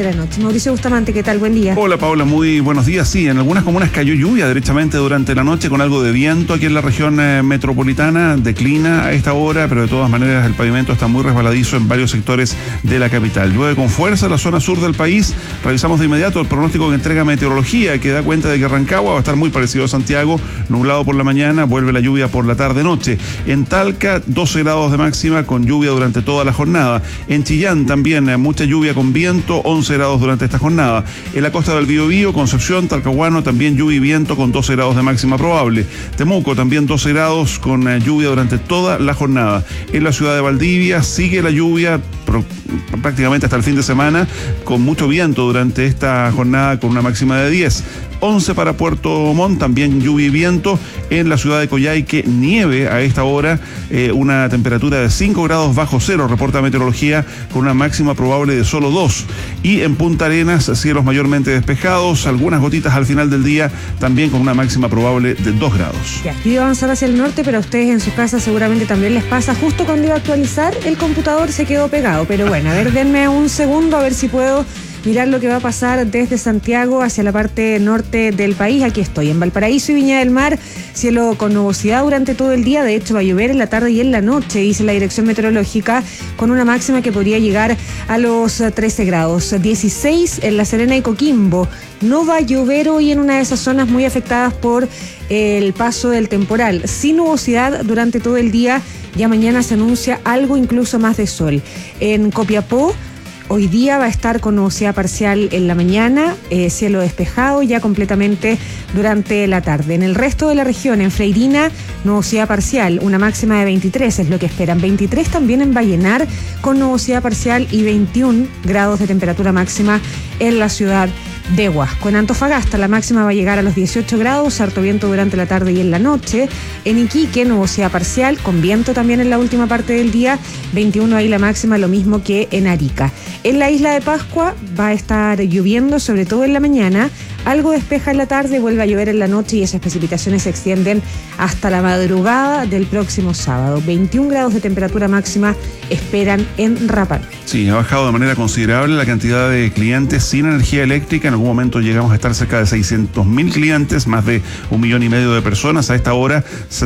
durante la noche. Mauricio Bustamante, ¿qué tal? Buen día. Hola Paula, muy buenos días. Sí, en algunas comunas cayó lluvia derechamente durante la noche con algo de viento aquí en la región metropolitana. Declina a esta hora, pero de todas maneras el pavimento está muy resbaladizo en varios sectores de la capital. Llueve con fuerza en la zona sur del país. Revisamos de inmediato el pronóstico que entrega Meteorología, que da cuenta de que Rancagua va a estar muy parecido a Santiago, nublado por la mañana, vuelve la lluvia por la tarde-noche. En Talca, 12 grados de máxima con lluvia durante toda la jornada. En Chillán también mucha lluvia con viento, 11 grados durante esta jornada. En la costa del Biobío, Concepción, Talcahuano, también lluvia y viento con 12 grados de máxima probable. Temuco también 12 grados con lluvia durante toda la jornada. En la ciudad de Valdivia sigue la lluvia prácticamente hasta el fin de semana, con mucho viento durante esta jornada con una máxima de 10. 11 para Puerto Montt, también lluvia y viento. En la ciudad de Coyhaique, nieve a esta hora, una temperatura de 5 grados bajo cero, reporta Meteorología, con una máxima probable de solo 2. Y en Punta Arenas, cielos mayormente despejados, algunas gotitas al final del día, también con una máxima probable de 2 grados. Ya, yo iba a avanzar hacia el norte, pero a ustedes en su casa seguramente también les pasa. Justo cuando iba a actualizar, el computador se quedó pegado. Pero bueno, a ver, denme un segundo a ver si puedo mirar lo que va a pasar desde Santiago hacia la parte norte del país. Aquí estoy, en Valparaíso y Viña del Mar, cielo con nubosidad durante todo el día. De hecho, va a llover en la tarde y en la noche, dice la dirección meteorológica, con una máxima que podría llegar a los 13 grados. 16 en La Serena y Coquimbo. No va a llover hoy en una de esas zonas muy afectadas por el paso del temporal. Sin nubosidad durante todo el día, ya mañana se anuncia algo incluso más de sol. En Copiapó, hoy día va a estar con nubosidad parcial en la mañana, cielo despejado ya completamente durante la tarde. En el resto de la región, en Freirina, nubosidad parcial, una máxima de 23 es lo que esperan. 23 también en Vallenar con nubosidad parcial y 21 grados de temperatura máxima en la ciudad de Huasco. En Antofagasta la máxima va a llegar a los 18 grados, harto viento durante la tarde y en la noche. En Iquique, nubosidad parcial, con viento también en la última parte del día, 21 ahí la máxima, lo mismo que en Arica. En la isla de Pascua va a estar lloviendo, sobre todo en la mañana, algo despeja en la tarde, vuelve a llover en la noche y esas precipitaciones se extienden hasta la madrugada del próximo sábado. 21 grados de temperatura máxima esperan en Rapa Nui. Sí, ha bajado de manera considerable la cantidad de clientes sin energía eléctrica. En algún momento llegamos a estar cerca de 600.000 clientes, más de 1,5 millones de personas. A esta hora,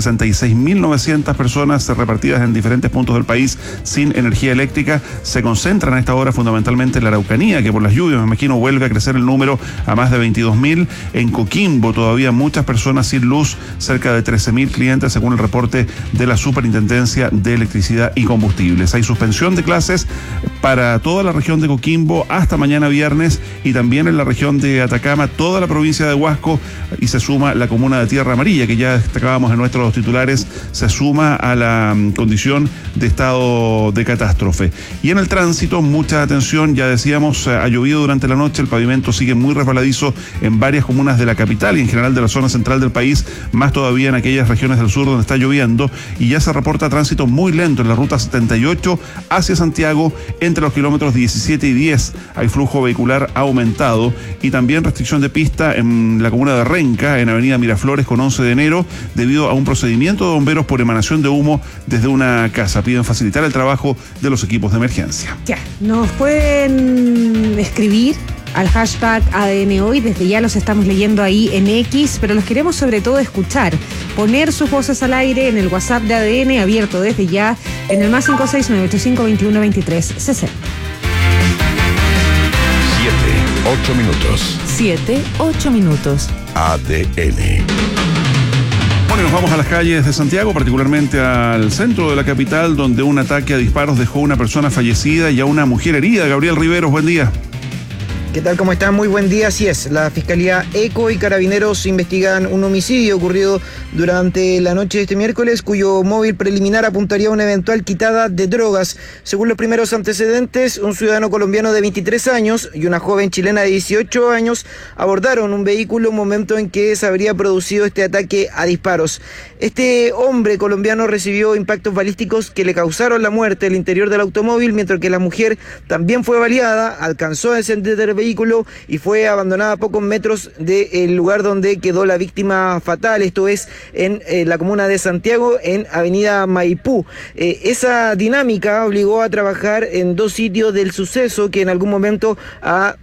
66.900 personas repartidas en diferentes puntos del país sin energía eléctrica. Se concentran a esta hora fundamentalmente en la Araucanía, que por las lluvias, me imagino, vuelve a crecer el número a más de 22.000. En Coquimbo, todavía muchas personas sin luz, cerca de 13.000 clientes, según el reporte de la Superintendencia de Electricidad y Combustibles. Hay suspensión de clases para toda la región de Coquimbo hasta mañana viernes, y también en la región de Atacama, toda la provincia de Huasco, y se suma la comuna de Tierra Amarilla, que ya destacábamos en nuestros titulares, se suma a la condición de estado de catástrofe. Y en el tránsito, mucha atención, ya decíamos, ha llovido durante la noche, el pavimento sigue muy resbaladizo en varias comunas de la capital y en general de la zona central del país, más todavía en aquellas regiones del sur donde está lloviendo, y ya se reporta tránsito muy lento en la ruta 78 hacia Santiago, entre los kilómetros 17 y 10 hay flujo vehicular aumentado, y también restricción de pista en la comuna de Renca, en avenida Miraflores con 11 de enero, debido a un procedimiento de bomberos por emanación de humo desde una casa. Piden facilitar el trabajo de los equipos de emergencia. Ya, nos pueden escribir al hashtag ADN Hoy, desde ya los estamos leyendo ahí en X, pero los queremos sobre todo escuchar, poner sus voces al aire en el WhatsApp de ADN, abierto desde ya, en el más 569-8521-2360. 7-8 minutos. 7-8 minutos. ADN. Bueno, nos vamos a las calles de Santiago, particularmente al centro de la capital, donde un ataque a disparos dejó una persona fallecida y a una mujer herida. Gabriel Riveros, buen día. ¿Qué tal? ¿Cómo están? Muy buen día. Así es, la Fiscalía ECO y Carabineros investigan un homicidio ocurrido durante la noche de este miércoles, cuyo móvil preliminar apuntaría a una eventual quitada de drogas. Según los primeros antecedentes, un ciudadano colombiano de 23 años y una joven chilena de 18 años abordaron un vehículo momento en que se habría producido este ataque a disparos. Este hombre colombiano recibió impactos balísticos que le causaron la muerte al interior del automóvil, mientras que la mujer también fue baleada, alcanzó a descender del vehículo y fue abandonada a pocos metros del lugar donde quedó la víctima fatal. Esto es en la comuna de Santiago, en avenida Maipú. Esa dinámica obligó a trabajar en dos sitios del suceso, que en algún momento ha